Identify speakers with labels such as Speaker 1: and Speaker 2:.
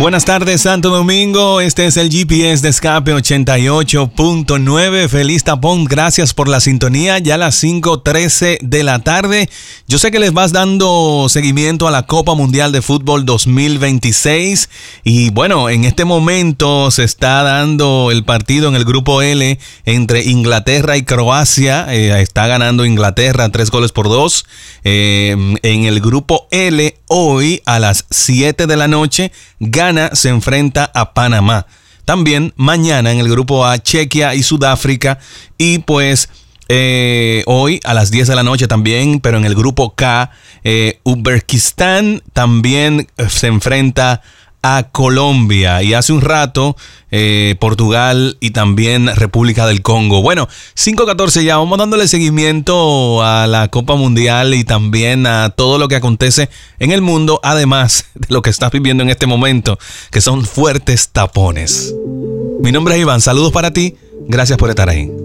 Speaker 1: Buenas tardes, Santo Domingo. Este es el GPS de Escape 88.9. Feliz tapón. Gracias por la sintonía. Ya a las 5:13 de la tarde. Yo sé que les vas dando seguimiento a la Copa Mundial de Fútbol 2026. Y bueno, en este momento se está dando el partido en el grupo L entre Inglaterra y Croacia. Está ganando Inglaterra 3-2. En el grupo L, hoy a las 7 de la noche, Ghana se enfrenta a Panamá. También mañana en el grupo A, Chequia y Sudáfrica. Y pues hoy a las 10 de la noche también, pero en el grupo K, Uzbekistán también se enfrenta a Colombia. Y hace un rato Portugal y también República del Congo. Bueno, 5:14 ya, vamos dándole seguimiento a la Copa Mundial y también a todo lo que acontece en el mundo, además de lo que estás viviendo en este momento, que son fuertes tapones. Mi nombre es Iván, saludos para ti, gracias por estar ahí.